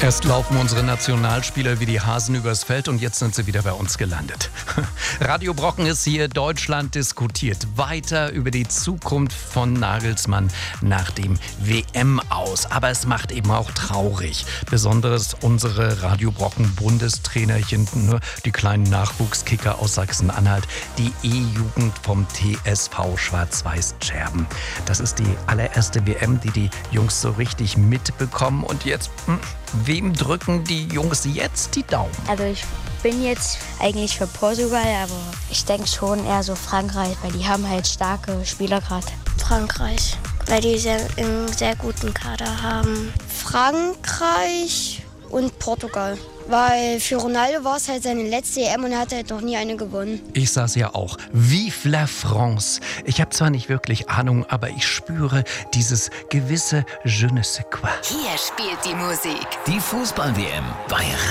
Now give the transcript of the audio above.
Erst laufen unsere Nationalspieler wie die Hasen übers Feld und jetzt sind sie wieder bei uns gelandet. Radio Brocken ist hier, Deutschland diskutiert weiter über die Zukunft von Nagelsmann nach dem WM-Aus. Aber es macht eben auch traurig. Besonders unsere Radio Brocken Bundestrainerchen, die kleinen Nachwuchskicker aus Sachsen-Anhalt, die E-Jugend vom TSV Schwarz-Weiß Scherben. Das ist die allererste WM, die Jungs so richtig mitbekommen. Und jetzt, wem drücken die Jungs jetzt die Daumen? Also ich bin jetzt eigentlich für Portugal, aber ich denke schon eher so Frankreich, weil die haben halt starke Spieler gerade. Frankreich, weil die einen sehr guten Kader haben. Frankreich und Portugal. Weil für Ronaldo war es halt seine letzte EM und er hat halt noch nie eine gewonnen. Ich sag's ja auch. Vive la France. Ich habe zwar nicht wirklich Ahnung, aber ich spüre dieses gewisse Je ne sais quoi. Hier spielt die Musik. Die Fußball-WM bei